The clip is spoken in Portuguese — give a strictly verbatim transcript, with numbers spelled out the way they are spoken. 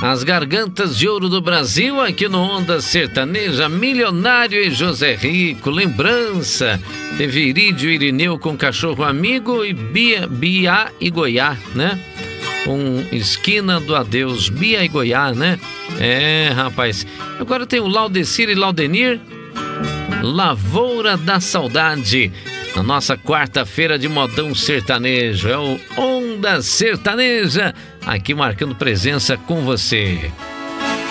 As Gargantas de Ouro do Brasil, aqui no Onda Sertaneja, Milionário e José Rico, lembrança, teve Irídio e Irineu com Cachorro Amigo e Bia, Bia e Goiá, né? Com Esquina do Adeus, Bia e Goiá, né? É, rapaz. Agora tem o Laudecir e Laudenir, Lavoura da Saudade, na nossa quarta-feira de modão sertanejo. É o Onda Sertaneja, aqui marcando presença com você.